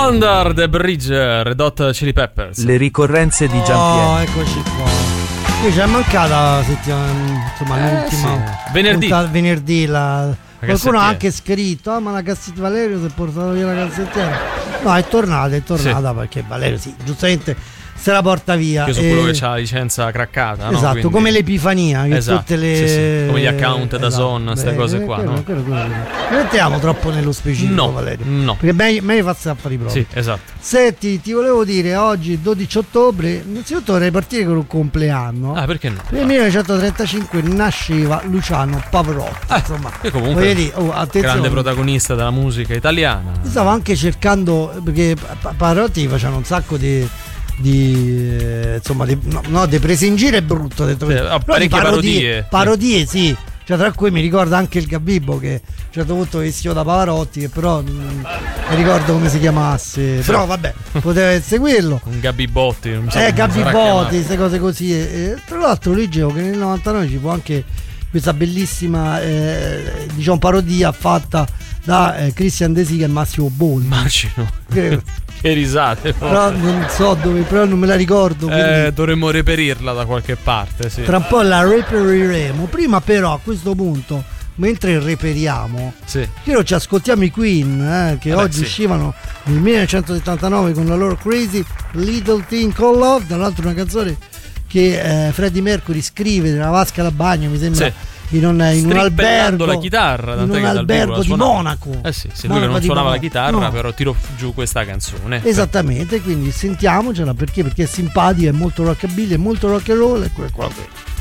Under the Bridge, Red Hot Chili Peppers. Le ricorrenze di Giampiero. Oh, eccoci qua. Io ci è mancata la settimana, insomma, l'ultima venerdì qualcuno ha anche scritto: ma la cassetta Valerio si è portato via la cassettiera. No, è tornata perché Valerio giustamente se la porta via. Io sono quello che c'ha la licenza craccata, esatto, no? Quindi... come l'Epifania, che tutte le come gli account da Zone, queste cose qua, quello, no? Non entriamo troppo nello specifico, Valerio. No. Perché meglio farsi affari propri. Sì, esatto. Senti, ti volevo dire, oggi 12 ottobre, innanzitutto vorrei partire con un compleanno. Ah, perché no? Nel 1935 nasceva Luciano Pavarotti. Insomma, che comunque grande protagonista della musica italiana. Stavo anche cercando, perché Pavarotti faceva un sacco di prese in giro è brutto, parodie sì, cioè tra cui mi ricorda anche il Gabibbo che a un certo punto vestito da Pavarotti, che però non mi ricordo come si chiamasse, però vabbè, poteva essere quello, un Gabibotti, non so Gabibotti, queste cose così, e tra l'altro leggevo che nel 99 ci fu anche questa bellissima parodia fatta da Christian De Sica e Massimo Boldi. Immagino. Che risate. Però non so dove, però non me la ricordo. Dovremmo reperirla da qualche parte, sì. Tra un po' la reperiremo. Prima però a questo punto, mentre reperiamo, io ci ascoltiamo i Queen, che oggi uscivano nel 1979 con la loro Crazy Little Thing Called Love, tra l'altro una canzone che Freddie Mercury scrive nella vasca da bagno, mi sembra. In un albergo, la chitarra, in un albergo di Monaco. Lui che non suonava la chitarra, però tirò giù questa canzone. Esattamente, quindi sentiamocela perché è simpatica, è molto rockabilly, è molto rock and roll, e quello che